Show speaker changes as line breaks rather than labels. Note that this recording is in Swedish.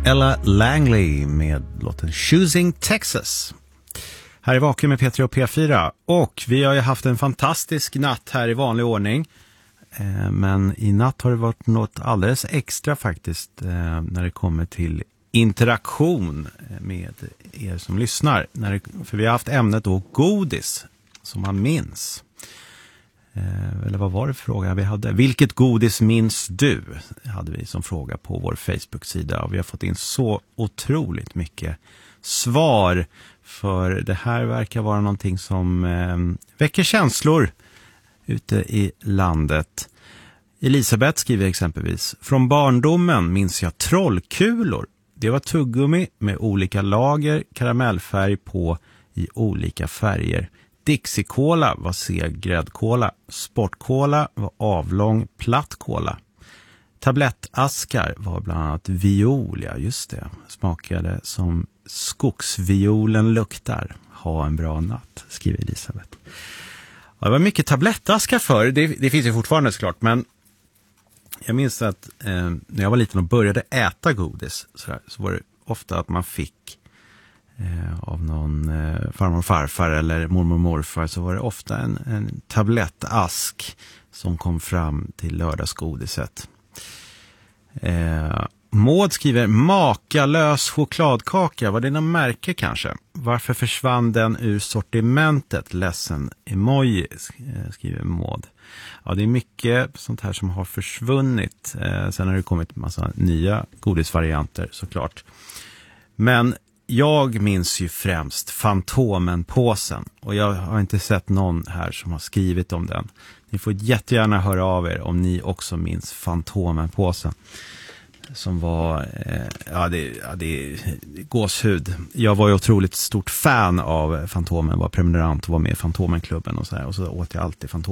Ella Langley med låten Choosing Texas. Här är Vaken med P3 och P4. Och vi har ju haft en fantastisk natt här i vanlig ordning. Men i natt har det varit något alldeles extra faktiskt när det kommer till interaktion med er som lyssnar. För vi har haft ämnet då godis som man minns. Eller vad var det för fråga vi hade? Vilket godis minns du? Hade vi som fråga på vår Facebook-sida. Och vi har fått in så otroligt mycket svar. För det här verkar vara någonting som väcker känslor ute i landet. Elisabeth skriver exempelvis: från barndomen minns jag trollkulor. Det var tuggummi med olika lager karamellfärg på i olika färger. Dixie-cola var seg gräddkola. Sportkola var avlång plattkola. Tablettaskar var bland annat viol, ja just det. Smakade som skogsviolen luktar. Ha en bra natt, skriver Elisabeth. Ja, det var mycket tablettaskar för. Det finns ju fortfarande såklart, men jag minns att när jag var liten och började äta godis så var det ofta att man fick av någon farmor och farfar eller mormor och morfar, så var det ofta en tablettask som kom fram till lördagsgodiset. Maud skriver: makalös chokladkaka, var det någon märke kanske? Varför försvann den ur sortimentet? Ledsen emoji, skriver Maud. Ja, det är mycket sånt här som har försvunnit. Sen har det kommit en massa nya godisvarianter såklart. Men jag minns ju främst Fantomen-påsen. Och jag har inte sett någon här som har skrivit om den. Ni får jättegärna höra av er om ni också minns Fantomen-påsen. Som var, det är gåshud. Jag var ju otroligt stort fan av Fantomen, var prenumerant och var med i Fantomenklubben och så här. Och så åt jag alltid Fantomen.